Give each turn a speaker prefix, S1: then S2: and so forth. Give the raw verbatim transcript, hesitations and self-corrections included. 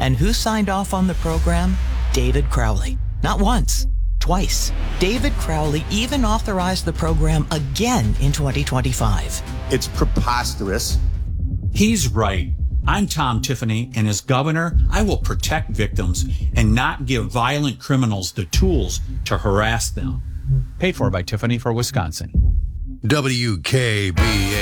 S1: And who signed off on the program? David Crowley. Not once, twice. David Crowley even authorized the program again in twenty twenty-five.
S2: It's preposterous.
S3: He's right. I'm Tom Tiffany, and as governor, I will protect victims and not give violent criminals the tools to harass them.
S4: Paid for by Tiffany for Wisconsin.
S5: W K B A